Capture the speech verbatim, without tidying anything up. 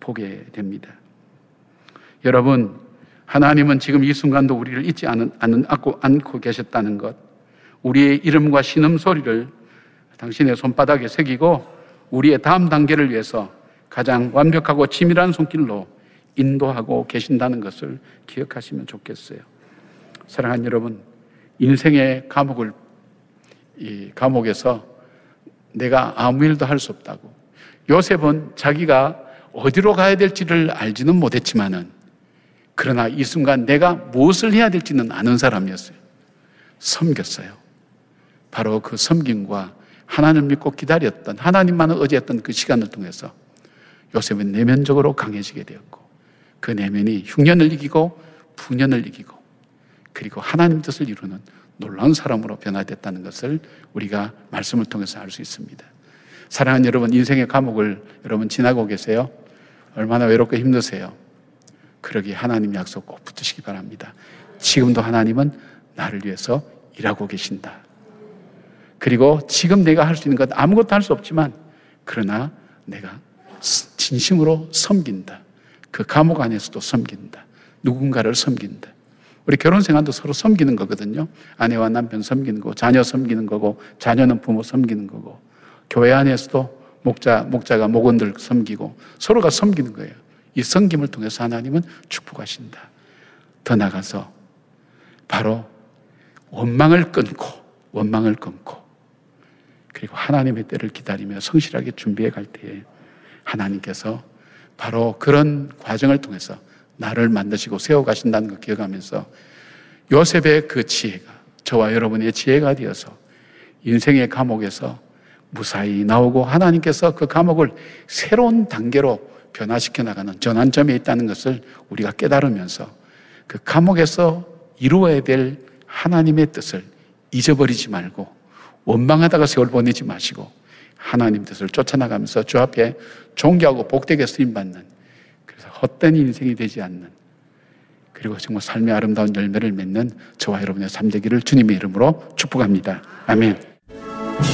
보게 됩니다. 여러분, 하나님은 지금 이 순간도 우리를 잊지 않은, 않은, 않고, 않고 계셨다는 것, 우리의 이름과 신음소리를 당신의 손바닥에 새기고 우리의 다음 단계를 위해서 가장 완벽하고 치밀한 손길로 인도하고 계신다는 것을 기억하시면 좋겠어요. 사랑하는 여러분, 인생의 감옥을, 이 감옥에서 내가 아무 일도 할 수 없다고. 요셉은 자기가 어디로 가야 될지를 알지는 못했지만은, 그러나 이 순간 내가 무엇을 해야 될지는 아는 사람이었어요. 섬겼어요. 바로 그 섬김과 하나님을 믿고 기다렸던, 하나님만을 의지했던 그 시간을 통해서 요셉은 내면적으로 강해지게 되었고, 그 내면이 흉년을 이기고 풍년을 이기고, 그리고 하나님 뜻을 이루는 놀라운 사람으로 변화됐다는 것을 우리가 말씀을 통해서 알 수 있습니다. 사랑하는 여러분, 인생의 감옥을 여러분 지나고 계세요? 얼마나 외롭고 힘드세요? 그러기에 하나님 약속 꼭 붙드시기 바랍니다. 지금도 하나님은 나를 위해서 일하고 계신다. 그리고 지금 내가 할 수 있는 것 아무것도 할 수 없지만, 그러나 내가 진심으로 섬긴다. 그 감옥 안에서도 섬긴다. 누군가를 섬긴다. 우리 결혼 생활도 서로 섬기는 거거든요. 아내와 남편 섬기는 거고, 자녀 섬기는 거고, 자녀는 부모 섬기는 거고, 교회 안에서도 목자, 목자가 목원들 섬기고, 서로가 섬기는 거예요. 이 섬김을 통해서 하나님은 축복하신다. 더 나가서 바로 원망을 끊고, 원망을 끊고, 그리고 하나님의 때를 기다리며 성실하게 준비해 갈 때에 하나님께서 바로 그런 과정을 통해서 나를 만드시고 세워가신다는 걸 기억하면서 요셉의 그 지혜가 저와 여러분의 지혜가 되어서 인생의 감옥에서 무사히 나오고, 하나님께서 그 감옥을 새로운 단계로 변화시켜 나가는 전환점에 있다는 것을 우리가 깨달으면서 그 감옥에서 이루어야 될 하나님의 뜻을 잊어버리지 말고, 원망하다가 세월 보내지 마시고 하나님 뜻을 쫓아나가면서 주 앞에 존귀하고 복되게 쓰임받는, 그래서 헛된 인생이 되지 않는, 그리고 정말 삶의 아름다운 열매를 맺는 저와 여러분의 삶 되기를 주님의 이름으로 축복합니다. 아멘.